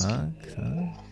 Tak.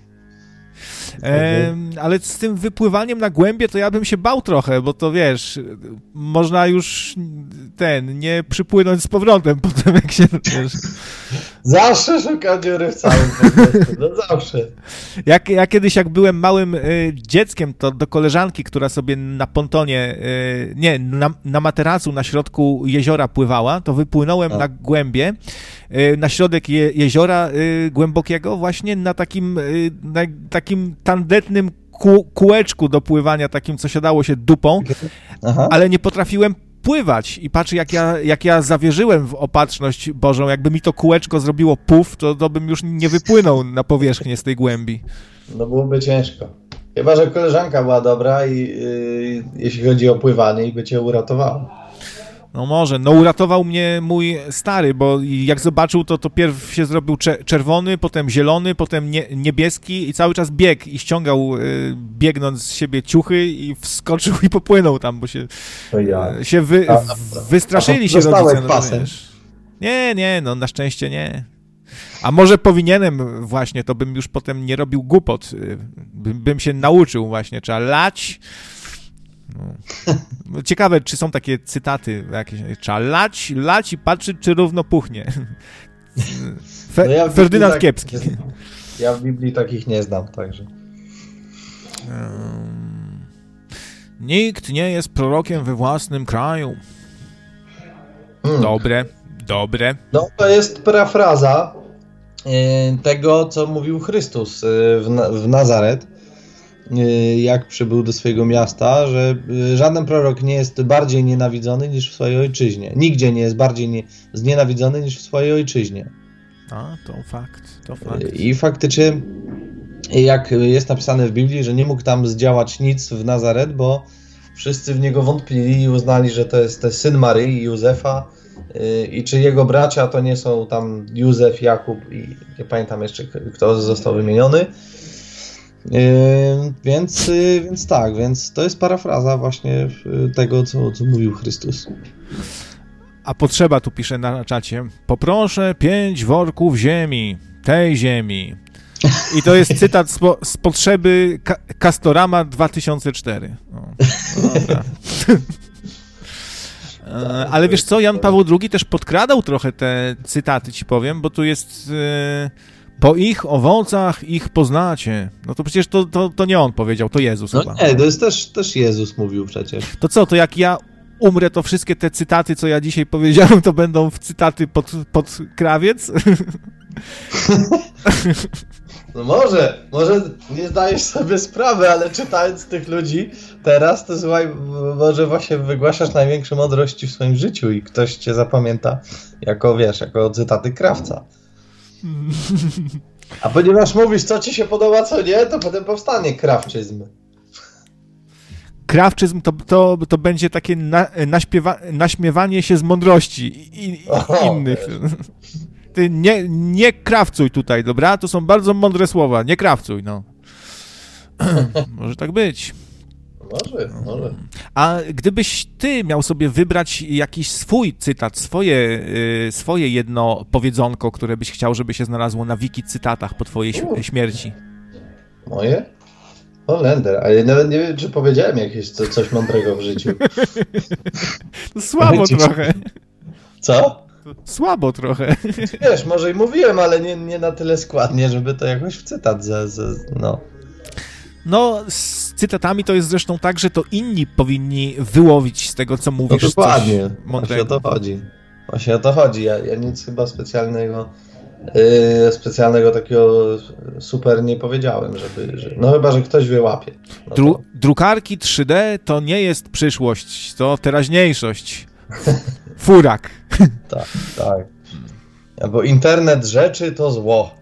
Ale z tym wypływaniem na głębie to ja bym się bał trochę, bo to wiesz, można już nie przypłynąć z powrotem potem, jak się... Wiesz. Zawsze szukam dziury w całym po prostu, no zawsze. Ja kiedyś, jak byłem małym dzieckiem, to do koleżanki, która sobie na pontonie, na materacu na środku jeziora pływała, to wypłynąłem na głębie, na środek jeziora głębokiego, właśnie na takim tandetnym kółeczku do pływania, takim, co siadało się dupą, ale nie potrafiłem pływać i patrz, jak ja zawierzyłem w opatrzność Bożą, jakby mi to kółeczko zrobiło puf, to bym już nie wypłynął na powierzchnię z tej głębi. No byłoby ciężko. Chyba że koleżanka była dobra i jeśli chodzi o pływanie i by cię uratowała. No może, uratował mnie mój stary, bo jak zobaczył to pierw się zrobił czerwony, potem zielony, potem niebieski i cały czas biegł i ściągał biegnąc z siebie ciuchy i wskoczył i popłynął tam, bo się wystraszyli się rodzice. Pasem. Nie, na szczęście nie. A może powinienem właśnie, to bym już potem nie robił głupot, bym się nauczył właśnie, trzeba lać. No. Ciekawe, czy są takie cytaty jakieś, trzeba lać i patrzeć, czy równo puchnie. Ferdynand Kiepski. Ja w Biblii takich nie znam, także. Nikt nie jest prorokiem we własnym kraju. Dobre. No to jest parafraza tego, co mówił Chrystus w Nazaret, jak przybył do swojego miasta, że żaden prorok nie jest bardziej nienawidzony niż w swojej ojczyźnie. Nigdzie nie jest bardziej znienawidzony niż w swojej ojczyźnie. To fakt. I faktycznie, jak jest napisane w Biblii, że nie mógł tam zdziałać nic w Nazaret, bo wszyscy w niego wątpili i uznali, że to jest syn Maryi i Józefa i czy jego bracia to nie są tam Józef, Jakub i nie pamiętam jeszcze, kto został wymieniony. Więc to jest parafraza właśnie tego, co mówił Chrystus. A potrzeba, tu pisze na czacie, poproszę 5 worków ziemi, tej ziemi. I to jest cytat z potrzeby Castorama 2004. Dobra. Ale wiesz co, Jan Paweł II też podkradał trochę te cytaty, ci powiem, bo tu jest... Po ich owocach ich poznacie. No to przecież to nie on powiedział, to Jezus chyba. Nie, to jest też Jezus mówił przecież. To co, to jak ja umrę, to wszystkie te cytaty, co ja dzisiaj powiedziałem, to będą w cytaty pod krawiec? No może nie zdajesz sobie sprawy, ale czytając tych ludzi teraz, to słuchaj, może właśnie wygłaszasz największą mądrość w swoim życiu i ktoś cię zapamięta jako cytaty krawca. A ponieważ mówisz, co ci się podoba, co nie, to potem powstanie krawczyzm. Krawczyzm to będzie takie naśmiewanie się z mądrości innych. Ty nie krawcuj tutaj, dobra? To są bardzo mądre słowa. Nie krawcuj, no. Może tak być. Może. A gdybyś ty miał sobie wybrać jakiś swój cytat, swoje jedno powiedzonko, które byś chciał, żeby się znalazło na wiki cytatach po twojej śmierci. Moje? Holender, ale ja nawet nie wiem, czy powiedziałem jakieś coś mądrego w życiu. Słabo trochę. Co? Słabo trochę. Wiesz, może i mówiłem, ale nie na tyle składnie, żeby to jakoś w cytat no. No, z cytatami to jest zresztą tak, że to inni powinni wyłowić z tego, co mówisz. No dokładnie, coś mądrego. Właśnie o to chodzi. Ja nic chyba specjalnego takiego super nie powiedziałem, no chyba, że ktoś wyłapie. No drukarki 3D to nie jest przyszłość, to teraźniejszość. Furak. Tak. Albo internet rzeczy to zło.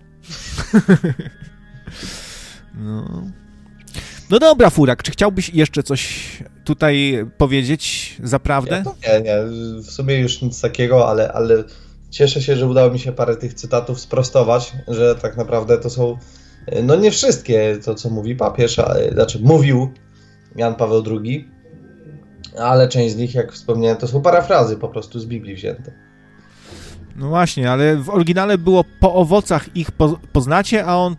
No dobra, Furak, czy chciałbyś jeszcze coś tutaj powiedzieć zaprawdę? Nie, w sumie już nic takiego, ale cieszę się, że udało mi się parę tych cytatów sprostować, że tak naprawdę to są, no nie wszystkie to, co mówi papież, mówił Jan Paweł II, ale część z nich, jak wspomniałem, to są parafrazy po prostu z Biblii wzięte. No właśnie, ale w oryginale było po owocach ich poznacie, a on